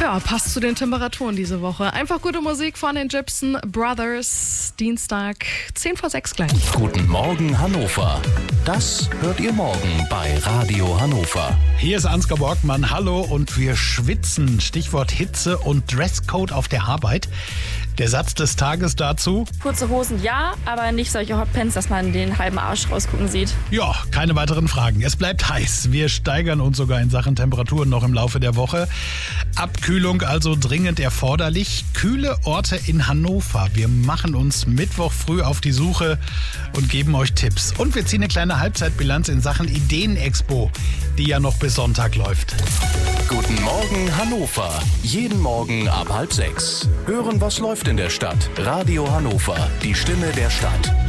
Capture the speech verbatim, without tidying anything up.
Ja, passt zu den Temperaturen diese Woche. Einfach gute Musik von den Gibson Brothers. Dienstag, zehn vor sechs gleich. Guten Morgen Hannover. Das hört ihr morgen bei Radio Hannover. Hier ist Ansgar Borgmann. Hallo, und wir schwitzen. Stichwort Hitze und Dresscode auf der Arbeit. Der Satz des Tages dazu: Kurze Hosen ja, aber nicht solche Hotpants, dass man den halben Arsch rausgucken sieht. Ja, keine weiteren Fragen. Es bleibt heiß. Wir steigern uns sogar in Sachen Temperaturen noch im Laufe der Woche. Abkühlung also dringend erforderlich. Kühle Orte in Hannover. Wir machen uns Mittwoch früh auf die Suche und geben euch Tipps. Und wir ziehen eine kleine Halbzeitbilanz in Sachen Ideen-Expo, die ja noch bis Sonntag läuft. Guten Morgen Hannover. Jeden Morgen ab halb sechs. Hören, was läuft in der Stadt. Radio Hannover, die Stimme der Stadt.